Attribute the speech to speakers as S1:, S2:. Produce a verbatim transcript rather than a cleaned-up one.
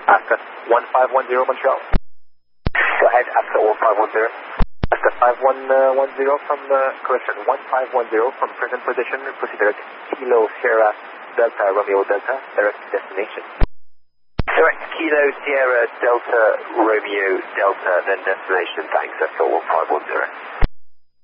S1: Ascot one five one zero Montreal. Go ahead, Ascot one five one zero. Ascot five one one zero from, uh, correction, one five one zero from present position, proceed direct Kilo Sierra Delta Romeo Delta, direct destination. Direct Kilo Sierra Delta Romeo Delta, then destination, thanks, Ascot one five one zero.